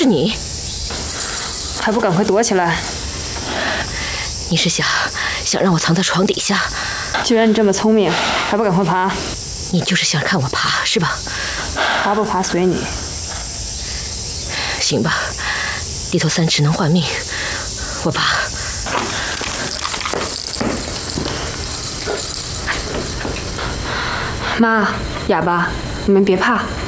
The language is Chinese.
是你， 还不赶快躲起来！ 你是想让我藏在床底下？ 既然你这么聪明，还不赶快爬！ 你就是想看我爬是吧？ 爬不爬随你。 行吧，地头3只能换命，我爬。 妈，哑巴，你们别怕，